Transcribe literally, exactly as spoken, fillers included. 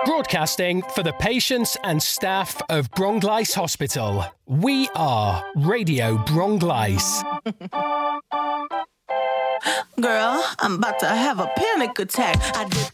Broadcasting for the patients and staff of Bronglice Hospital. We are Radio Bronglice. Girl, I'm about to have a panic attack. I did